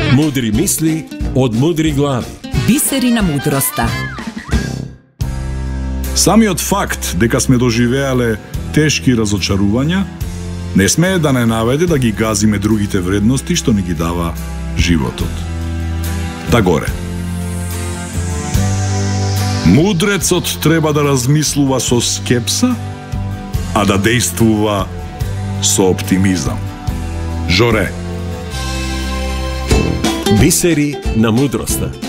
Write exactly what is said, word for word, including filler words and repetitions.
Мудри мисли од мудри глави. Бисери на мудроста. Самиот факт дека сме доживеале тешки разочарувања не смее да не наведе да ги газиме другите вредности што ни ги дава животот. Да горе. Мудрецот треба да размислува со скепса, а да действува со оптимизам. Жоре. Бисери на мудроста.